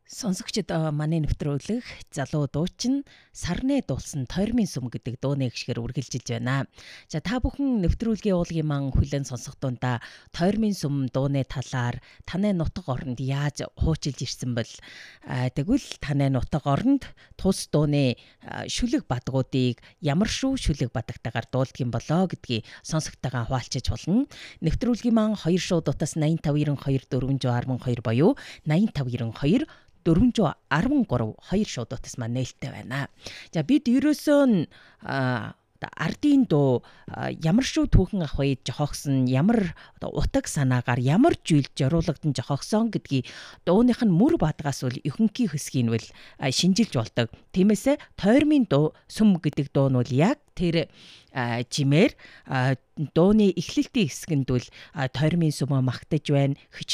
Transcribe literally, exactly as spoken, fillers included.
Сонсогчид манай нэвтрүүлэг залуу дуучин сарны дуулсан тойрмын сүм гэдэг дууны гişгээр үргэлжилж байна. За та бүхэн нэвтрүүлгийн уулгийн ман хүлэн сонсох дундаа тойрмын сүм дууны талаар танай нутаг оронд яаж хуучилж ирсэн бэл тэгвэл танай нутаг оронд тус дууны шүлэг бадгуудыг ямар шүү шүлэг бадагтайгаар дуулдгийн болоо гэдгийг сонсогтойгоо хуваалцаж болно. Нэвтрүүлгийн ман хоёр шуудуудаас найман тав найман хоёр дөрвөн арван хоёр боيو найман тав найман хоёр дөрвөн арван гурав хоёр шуудуудаас маань нээлттэй байна. За бид ерөөсөө нь ардын дуу ямар шүү түүхэн ах вэ жохогсон ямар утаг санаагаар ямар зүйл зориулагдсан жохогсон гэдгийг дууных нь мөр бадгаас үл өхөнхий хөсгийг нь шинжилж болдог. Тиймээсээ тойрмын дуу сүм гэдэг дуу нь бол яг тэр жимээр дууны эхлэлтийн хэсгэнд бол тойрмын сүмөө магтаж байна,